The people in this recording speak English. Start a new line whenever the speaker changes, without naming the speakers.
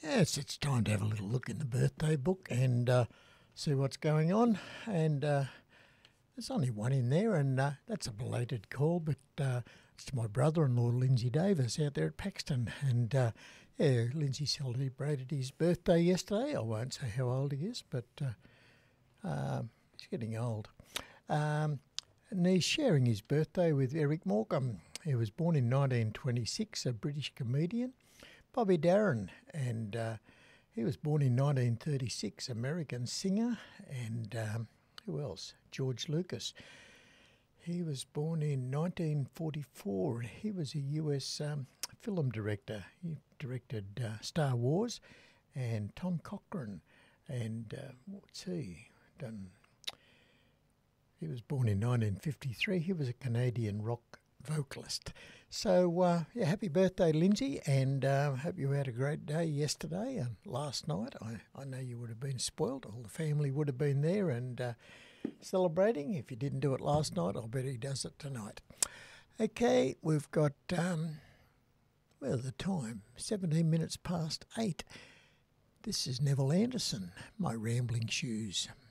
Yes, it's time to have a little look in the birthday book and see what's going on. And there's only one in there, and that's a belated call, but it's to my brother-in-law, Lindsay Davis, out there at Paxton. And yeah, Lindsay celebrated his birthday yesterday. I won't say how old he is, but he's getting old. And he's sharing his birthday with Eric Morecambe. He was born in 1926, a British comedian. Bobby Darin, and he was born in 1936, American singer. And who else? George Lucas. He was born in 1944. He was a US film director. He directed Star Wars and Tom Cochrane. And what's he done? He was born in 1953. He was a Canadian rock vocalist. So, yeah, happy birthday, Lindsay, and hope you had a great day yesterday and last night. I know you would have been spoilt. All the family would have been there and celebrating. If you didn't do it last night, I'll bet he does it tonight. Okay, we've got, the time, 17 minutes past 8. This is Neville Anderson, My Rambling Shoes.